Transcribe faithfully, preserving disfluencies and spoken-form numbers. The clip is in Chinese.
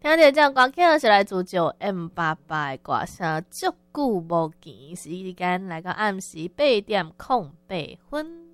听到这歌曲是来自就 M 八八的歌声，足久无见，时间来到暗时八点空八分。